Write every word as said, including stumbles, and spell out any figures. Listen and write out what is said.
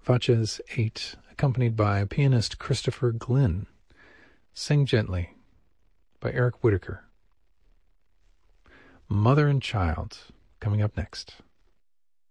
Vaches eight, accompanied by pianist Christopher Glynn. Sing Gently by Eric Whitacre. Mother and Child, coming up next.